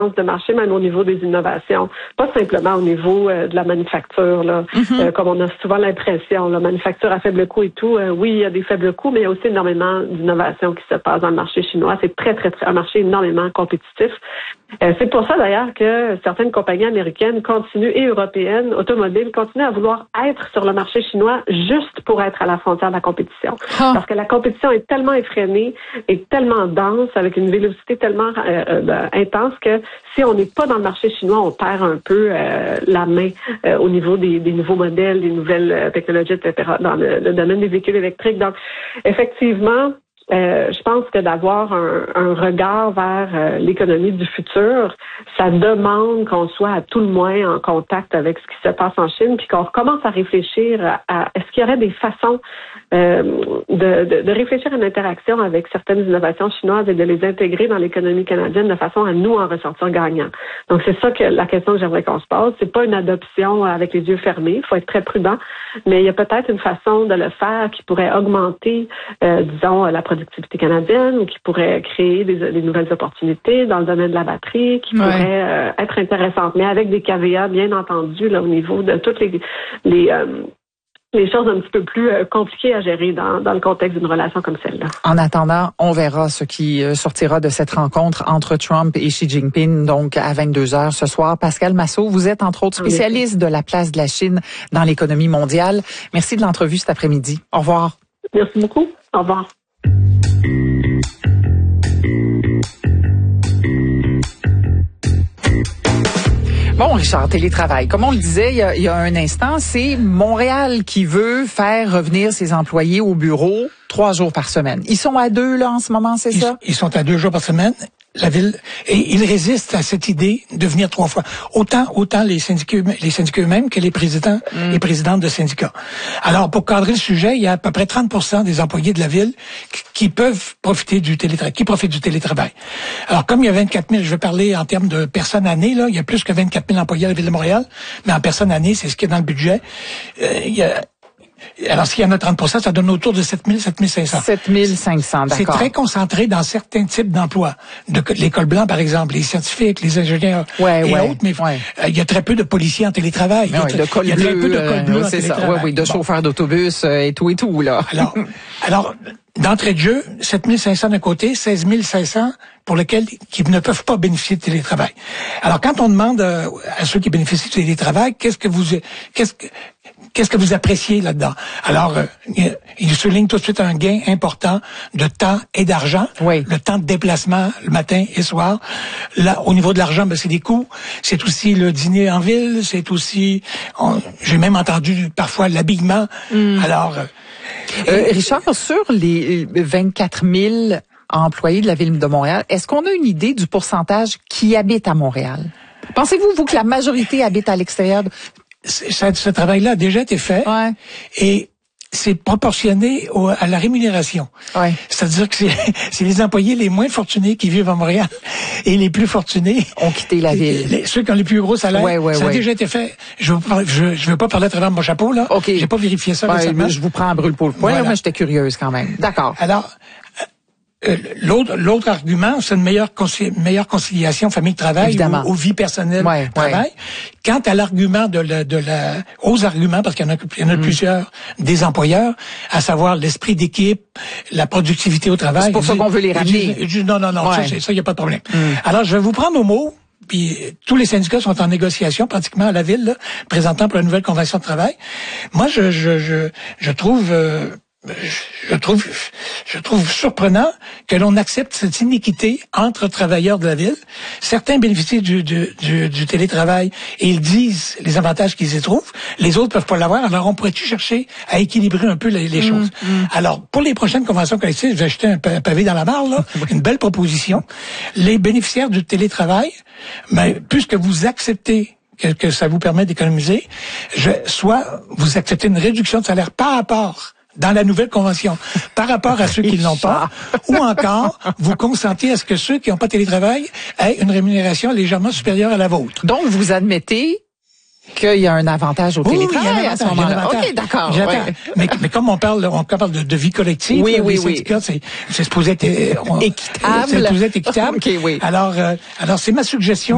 de marché, même au niveau des innovations, pas simplement au niveau de la manufacture, là, comme on a souvent l'impression, la manufacture à faible coût et tout. Oui, il y a des faibles coûts, mais il y a aussi énormément d'innovations qui se passent dans le marché chinois. C'est très, très, très un marché énormément compétitif. C'est pour ça d'ailleurs que certaines compagnies américaines continuent et européennes, automobiles, continuent à vouloir être sur le marché chinois juste pour être à la frontière de la compétition. Parce que la compétition est tellement effrénée et tellement dense, avec une vélocité tellement intense que si on n'est pas dans le marché chinois, on perd un peu la main au niveau des nouveaux modèles, des nouvelles technologies, etc., dans le domaine des véhicules électriques. Donc, effectivement, je pense que d'avoir un regard vers l'économie du futur, ça demande qu'on soit à tout le moins en contact avec ce qui se passe en Chine, puis qu'on recommence à réfléchir à est-ce qu'il y aurait des façons de réfléchir à une interaction avec certaines innovations chinoises et de les intégrer dans l'économie canadienne de façon à nous en ressortir gagnants. Donc c'est ça que la question que j'aimerais qu'on se pose. C'est pas une adoption avec les yeux fermés. Il faut être très prudent, mais il y a peut-être une façon de le faire qui pourrait augmenter, disons, la productivité canadienne ou qui pourrait créer des nouvelles opportunités dans le domaine de la batterie, qui pourrait être intéressante, mais avec des caveats bien entendu là au niveau de toutes les choses un petit peu plus compliquées à gérer dans le contexte d'une relation comme celle-là. En attendant, on verra ce qui sortira de cette rencontre entre Trump et Xi Jinping, donc à 22h ce soir. Pascale Massot, vous êtes entre autres spécialiste de la place de la Chine dans l'économie mondiale. Merci de l'entrevue cet après-midi. Au revoir. Merci beaucoup. Au revoir. Bon, Richard, télétravail. Comme on le disait il y a un instant, c'est Montréal qui veut faire revenir ses employés au bureau 3 jours par semaine. Ils sont à 2 là en ce moment, c'est ça? Ils sont à 2 jours par semaine. La ville, et ils résistent à cette idée de venir 3 fois. Autant les syndicats eux-mêmes que les présidents et présidentes de syndicats. Alors, pour cadrer le sujet, il y a à peu près 30% des employés de la ville qui peuvent profiter du télétravail, qui profitent du télétravail. Alors, comme il y a 24 000, je vais parler en termes de personnes années, là, il y a plus que 24 000 employés à la ville de Montréal, mais en personnes années, c'est ce qui est dans le budget. Alors, s'il y en a 30%, ça donne autour de 7 000, 7 500. 7 500, d'accord. C'est très concentré dans certains types d'emplois. L'école blanc, par exemple, les scientifiques, les ingénieurs et autres, mais il y a très peu de policiers en télétravail. Il y a très peu de cols bleus en télétravail. Oui, de chauffeurs d'autobus et tout, là. Alors, d'entrée de jeu, 7 500 d'un côté, 16 500 pour lesquels qui ne peuvent pas bénéficier de télétravail. Alors, quand on demande à ceux qui bénéficient du télétravail, qu'est-ce que vous appréciez là-dedans? Alors, il souligne tout de suite un gain important de temps et d'argent. Oui. Le temps de déplacement le matin et soir. Là, au niveau de l'argent, c'est des coûts. C'est aussi le dîner en ville. C'est aussi, j'ai même entendu parfois l'habillement. Alors, Richard, sur les 24 000 employés de la Ville de Montréal, est-ce qu'on a une idée du pourcentage qui habite à Montréal? Pensez-vous, vous, que la majorité habite à l'extérieur? Ce travail-là a déjà été fait. Ouais. Et c'est proportionné à la rémunération. Ouais. C'est-à-dire que c'est les employés les moins fortunés qui vivent à Montréal et les plus fortunés ont quitté la ville. Ceux qui ont les plus gros salaires, ça a déjà été fait. Je veux pas parler à travers mon chapeau, là. Okay. J'ai pas vérifié ça récemment. Je vous prends à brûle pour le poing, mais j'étais curieuse quand même. D'accord. Alors, l'autre argument, c'est une meilleure conciliation famille-travail ou vie personnelle travail. Quant à l'argument aux arguments, parce qu'il y en a plusieurs des employeurs, à savoir l'esprit d'équipe, la productivité au travail. C'est pour ça qu'on veut les ramener. Non, ça, il n'y a pas de problème. Alors, je vais vous prendre au mot. Puis tous les syndicats sont en négociation pratiquement à la ville, là, présentant pour la nouvelle convention de travail. Moi, je trouve surprenant que l'on accepte cette inéquité entre travailleurs de la ville. Certains bénéficient du télétravail et ils disent les avantages qu'ils y trouvent. Les autres peuvent pas l'avoir. Alors, on pourrait-tu chercher à équilibrer un peu les choses? Alors, pour les prochaines conventions collectives, j'ai acheté un pavé dans la mare, là, une belle proposition. Les bénéficiaires du télétravail, mais puisque vous acceptez que ça vous permet d'économiser, soit vous acceptez une réduction de salaire par rapport dans la nouvelle convention, par rapport à ceux qui ne l'ont pas, ou encore, vous consentez à ce que ceux qui n'ont pas télétravail aient une rémunération légèrement supérieure à la vôtre. Donc, vous admettez qu'il y a un avantage au télétravail à ce moment-là. OK, d'accord. Mais comme on parle de vie collective, les syndicats, c'est supposé être équitable. C'est supposé être équitable. Okay, Alors c'est ma suggestion.